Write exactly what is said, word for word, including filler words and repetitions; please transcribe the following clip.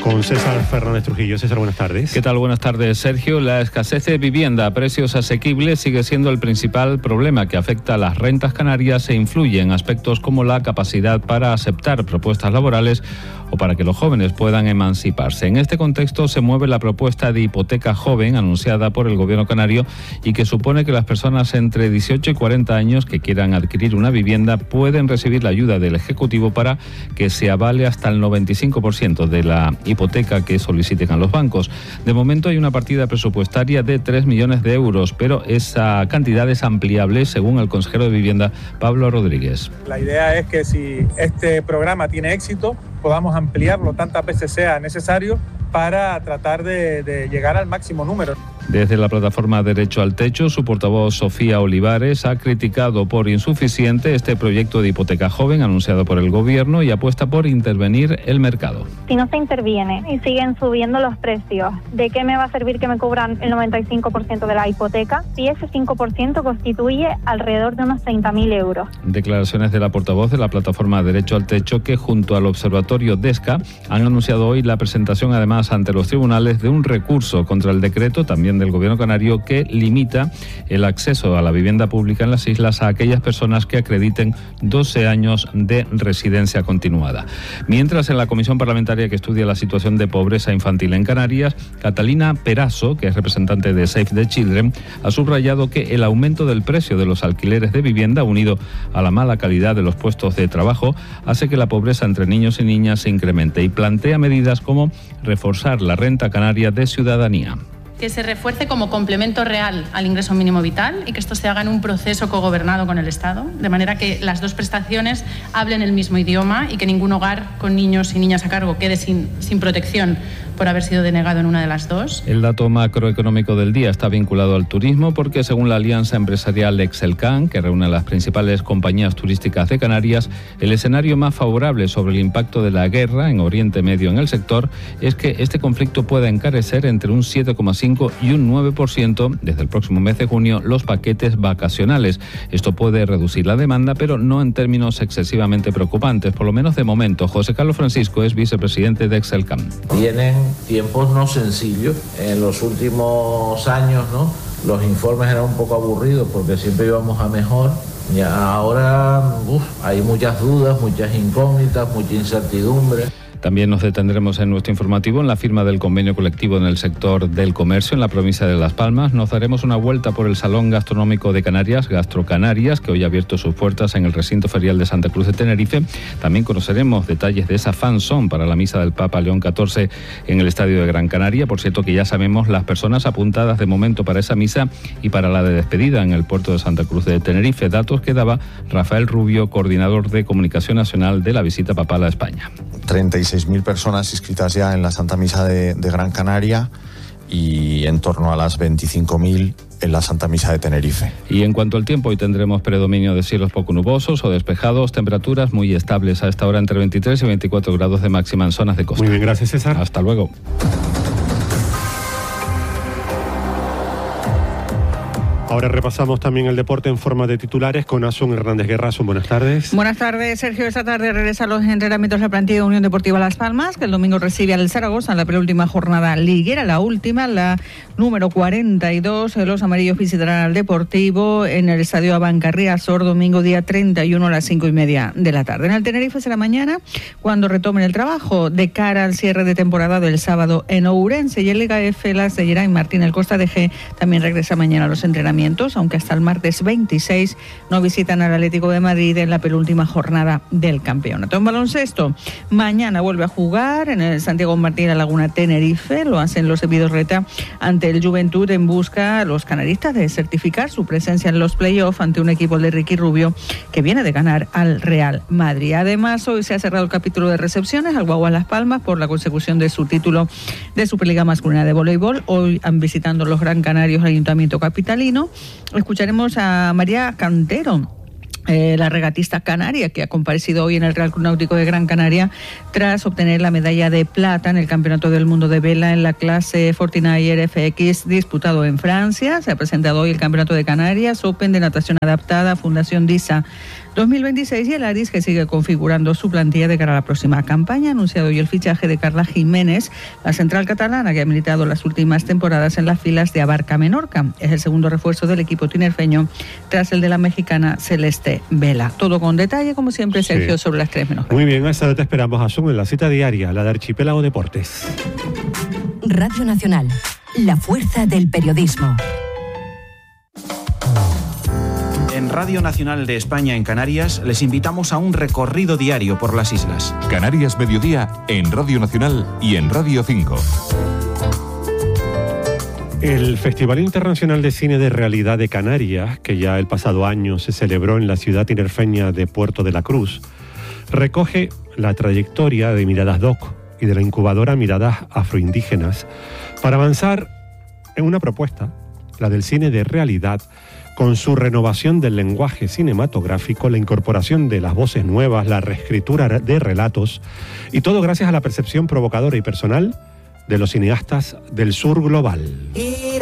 Con César Fernández Trujillo. César, buenas tardes. ¿Qué tal? Buenas tardes, Sergio. La escasez de vivienda a precios asequibles sigue siendo el principal problema que afecta a las rentas canarias e influye en aspectos como la capacidad para aceptar propuestas laborales o para que los jóvenes puedan emanciparse. En este contexto se mueve la propuesta de hipoteca joven anunciada por el Gobierno canario y que supone que las personas entre dieciocho y cuarenta años que quieran adquirir una vivienda pueden recibir la ayuda del Ejecutivo para que se avale hasta el noventa y cinco por ciento de la hipoteca que soliciten a los bancos. De momento hay una partida presupuestaria de tres millones de euros, pero esa cantidad es ampliable según el consejero de Vivienda, Pablo Rodríguez. La idea es que si este programa tiene éxito, podamos ampliarlo tantas veces sea necesario para tratar de, de llegar al máximo número. Desde la plataforma Derecho al Techo, su portavoz Sofía Olivares ha criticado por insuficiente este proyecto de hipoteca joven anunciado por el Gobierno y apuesta por intervenir el mercado. Si no se interviene y siguen subiendo los precios, ¿de qué me va a servir que me cubran el noventa y cinco por ciento de la hipoteca si ese cinco por ciento constituye alrededor de unos treinta mil euros? Declaraciones de la portavoz de la plataforma Derecho al Techo que junto al Observatorio DESCA han anunciado hoy la presentación además ante los tribunales de un recurso contra el decreto también del Gobierno canario que limita el acceso a la vivienda pública en las islas a aquellas personas que acrediten doce años de residencia continuada. Mientras, en la comisión parlamentaria que estudia la situación de pobreza infantil en Canarias, Catalina Perazo, que es representante de Save the Children, ha subrayado que el aumento del precio de los alquileres de vivienda, unido a la mala calidad de los puestos de trabajo, hace que la pobreza entre niños y niñas se incremente y plantea medidas como reforzar la renta canaria de ciudadanía. Que se refuerce como complemento real al ingreso mínimo vital y que esto se haga en un proceso cogobernado con el Estado, de manera que las dos prestaciones hablen el mismo idioma y que ningún hogar con niños y niñas a cargo quede sin, sin protección por haber sido denegado en una de las dos. El dato macroeconómico del día está vinculado al turismo porque según la alianza empresarial Excelcan, que reúne a las principales compañías turísticas de Canarias, el escenario más favorable sobre el impacto de la guerra en Oriente Medio en el sector es que este conflicto pueda encarecer entre un siete coma cinco y un nueve por ciento desde el próximo mes de junio los paquetes vacacionales. Esto puede reducir la demanda, pero no en términos excesivamente preocupantes, por lo menos de momento. José Carlos Francisco es vicepresidente de Excelcan. Vienen tiempos no sencillos. En los últimos años, ¿no?, los informes eran un poco aburridos porque siempre íbamos a mejor. Y ahora uf, hay muchas dudas, muchas incógnitas, mucha incertidumbre. También nos detendremos en nuestro informativo en la firma del convenio colectivo en el sector del comercio en la provincia de Las Palmas. Nos daremos una vuelta por el Salón Gastronómico de Canarias, Gastrocanarias, que hoy ha abierto sus puertas en el recinto ferial de Santa Cruz de Tenerife. También conoceremos detalles de esa fanzón para la misa del Papa León catorce en el Estadio de Gran Canaria. Por cierto que ya sabemos las personas apuntadas de momento para esa misa y para la de despedida en el puerto de Santa Cruz de Tenerife. Datos que daba Rafael Rubio, coordinador de Comunicación Nacional de la visita papal a España. treinta y seis mil personas inscritas ya en la Santa Misa de, de Gran Canaria y en torno a las veinticinco mil en la Santa Misa de Tenerife. Y en cuanto al tiempo, hoy tendremos predominio de cielos poco nubosos o despejados, temperaturas muy estables a esta hora entre veintitrés y veinticuatro grados de máxima en zonas de costa. Muy bien, gracias César. Hasta luego. Ahora repasamos también el deporte en forma de titulares con Asun Hernández Guerra. Asun, buenas tardes. Buenas tardes, Sergio. Esta tarde regresa a los entrenamientos la plantilla de Unión Deportiva Las Palmas, que el domingo recibe al Zaragoza en la penúltima jornada liguera, la última, la número cuarenta y dos. Los amarillos visitarán al Deportivo en el Estadio Abancarriazor, domingo día treinta y uno a las cinco y media de la tarde. En el Tenerife será mañana cuando retomen el trabajo de cara al cierre de temporada del sábado en Ourense. Y en Liga F, las de Geray Martín, el Costa de G, también regresa mañana a los entrenamientos, aunque hasta el martes veintiséis no visitan al Atlético de Madrid en la penúltima jornada del campeonato. En baloncesto, mañana vuelve a jugar en el Santiago Martín Laguna Tenerife, lo hacen los Vidorreta ante el Juventud en busca a los canaristas de certificar su presencia en los playoffs ante un equipo de Ricky Rubio que viene de ganar al Real Madrid. Además, hoy se ha cerrado el capítulo de recepciones al Guaguas Las Palmas por la consecución de su título de Superliga Masculina de Voleibol. Hoy han visitando los Gran Canarios al Ayuntamiento Capitalino. Escucharemos a María Cantero, Eh, la regatista canaria, que ha comparecido hoy en el Real Club Náutico de Gran Canaria tras obtener la medalla de plata en el Campeonato del Mundo de Vela en la clase cuarenta y nueve F X disputado en Francia. Se ha presentado hoy el Campeonato de Canarias, Open de Natación Adaptada, Fundación DISA dos mil veintiséis, y el Aris, que sigue configurando su plantilla de cara a la próxima campaña. Ha anunciado hoy el fichaje de Carla Jiménez, la central catalana que ha militado las últimas temporadas en las filas de Abarca Menorca. Es el segundo refuerzo del equipo tinerfeño tras el de la mexicana Celeste Vela. Todo con detalle, como siempre, Sergio, sí. sobre las tres menos. Muy bien, hasta ahora te esperamos, Asun, en la cita diaria, la de Archipiélago Deportes. Radio Nacional, la fuerza del periodismo. En Radio Nacional de España en Canarias les invitamos a un recorrido diario por las islas. Canarias Mediodía en Radio Nacional y en Radio cinco. El Festival Internacional de Cine de Realidad de Canarias, que ya el pasado año se celebró en la ciudad tinerfeña de Puerto de la Cruz, recoge la trayectoria de Miradas Doc y de la incubadora Miradas Afroindígenas para avanzar en una propuesta, la del cine de realidad, con su renovación del lenguaje cinematográfico, la incorporación de las voces nuevas, la reescritura de relatos, y todo gracias a la percepción provocadora y personal de los cineastas del sur global.